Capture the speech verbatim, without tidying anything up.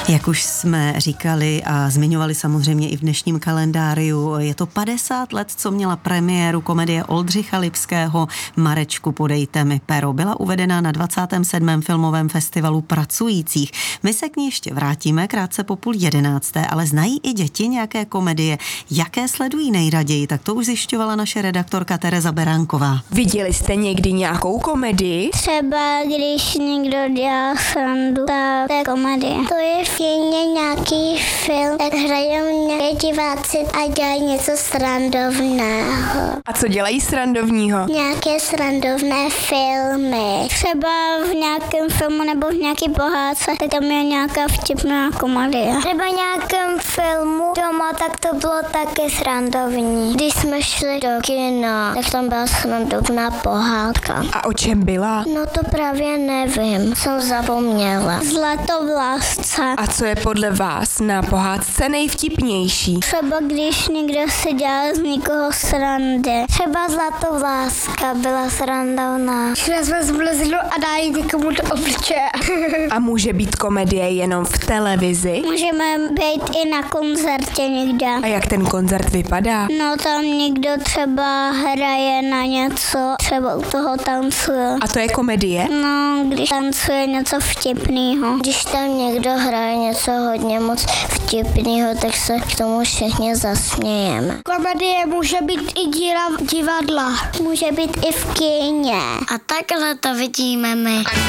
Jak už jsme říkali a zmiňovali samozřejmě i v dnešním kalendáriu, je to padesát let, co měla premiéru komedie Oldřicha Lipského Marečku, podejte mi pero. Byla uvedena na dvacátém sedmém filmovém festivalu pracujících. My se k ní ještě vrátíme krátce po půl jedenácté, ale znají i děti nějaké komedie? Jaké sledují nejraději? Tak to už zjišťovala naše redaktorka Tereza Beránková. Viděli jste někdy nějakou komedii? Třeba když někdo dělá srandu, tak to je komedie. To je v kině nějaký film, tak hrajou nějaké diváci a dělají něco srandovného. A co dělají srandovního? Nějaké srandovné filmy. Třeba v nějakém filmu nebo v nějaké pohádce, tak tam je nějaká vtipná komedie. Třeba v nějakém filmu doma, tak to bylo taky srandovní. Když jsme šli do kina, tak tam byla srandovná pohádka. A o čem byla? No to právě nevím, jsem zapomněla. Zlatovlásce. A co je podle vás na pohádce nejvtipnější? Třeba když někdo si dělá z někoho srandy. Třeba Zlatovláska byla srandovná. Šli jsme z bliznu a dají někomu do obličeje. A může být komedie jenom v televizi? Můžeme být i na koncertě někde. A jak ten koncert vypadá? No tam někdo třeba hraje na něco, třeba u toho tancuje. A to je komedie? No, když tancuje něco vtipného. Když tam někdo hraje něco hodně moc vtipného, tak se k tomu všichni zasmějeme. Komedie může být i díla divadla. Může být i v kině. A takhle to vidíme my.